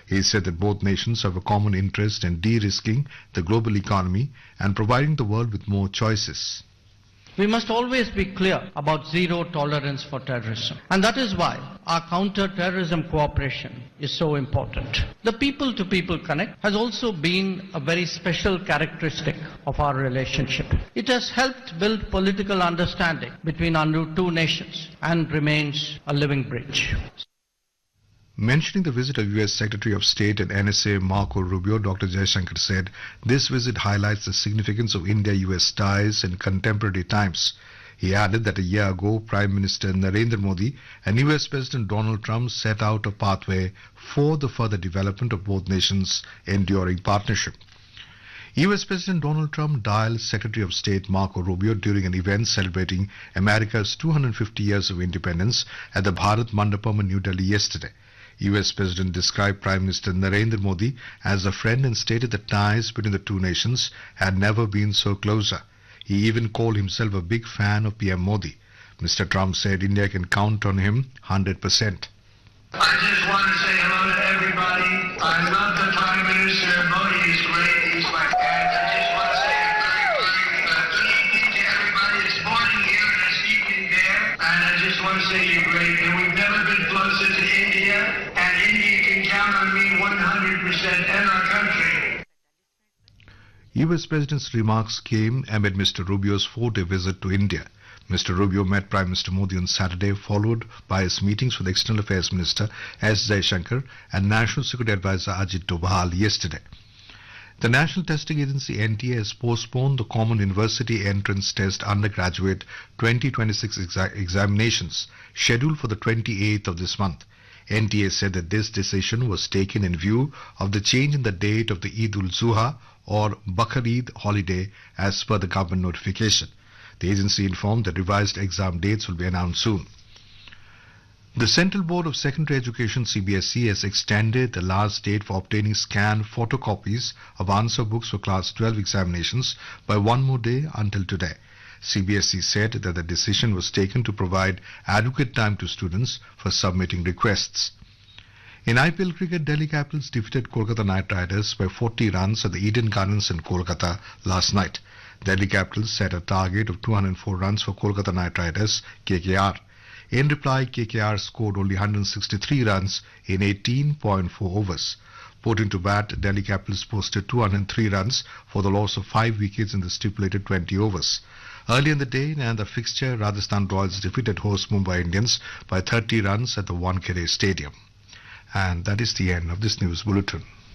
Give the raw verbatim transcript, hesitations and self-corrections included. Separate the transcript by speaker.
Speaker 1: He said that both nations have a common interest in de-risking the global economy and providing the world with more choices.
Speaker 2: We must always be clear about zero tolerance for terrorism. And that is why our counter-terrorism cooperation is so important. The people-to-people connect has also been a very special characteristic of our relationship. It has helped build political understanding between our two nations and remains a living bridge.
Speaker 1: Mentioning the visit of U S Secretary of State and N S A Marco Rubio, Doctor Jaishankar said this visit highlights the significance of India-U S ties in contemporary times. He added that a year ago, Prime Minister Narendra Modi and U S President Donald Trump set out a pathway for the further development of both nations' enduring partnership. U S President Donald Trump dialed Secretary of State Marco Rubio during an event celebrating America's two hundred fifty years of independence at the Bharat Mandapam in New Delhi yesterday. U S President described Prime Minister Narendra Modi as a friend and stated that ties between the two nations had never been so closer. He even called himself a big fan of P M Modi. Mister Trump said India can count on him one hundred percent.
Speaker 3: I just want to say hello to everybody. I love the Prime Minister. Modi is great. He's my dad. I just want to say a very, very uh, good evening to everybody. It's morning here and it's evening there. And I just want to say you're great. And we've never been closer to India. And India can count on me one hundred percent and our country.
Speaker 1: U S President's remarks came amid Mister Rubio's four-day visit to India. Mister Rubio met Prime Minister Modi on Saturday, followed by his meetings with External Affairs Minister S. Jaishankar and National Security Advisor Ajit Doval yesterday. The National Testing Agency N T A has postponed the Common University Entrance Test Undergraduate twenty twenty-six exa examinations scheduled for the twenty-eighth of this month. N T A said that this decision was taken in view of the change in the date of the Eid-ul-Zuha or Bakrid holiday as per the government notification. The agency informed that revised exam dates will be announced soon. The Central Board of Secondary Education C B S E has extended the last date for obtaining scanned photocopies of answer books for Class twelve examinations by one more day until today. C B S E said that the decision was taken to provide adequate time to students for submitting requests. In I P L cricket, Delhi Capitals defeated Kolkata Knight Riders by forty runs at the Eden Gardens in Kolkata last night. Delhi Capitals set a target of two hundred four runs for Kolkata Knight Riders K K R. In reply, K K R scored only one hundred sixty-three runs in eighteen point four overs. Putting to bat, Delhi Capitals posted two hundred three runs for the loss of five wickets in the stipulated twenty overs. Early in the day, in another fixture, Rajasthan Royals defeated host Mumbai Indians by thirty runs at the Wankhede Stadium. And that is the end of this news bulletin.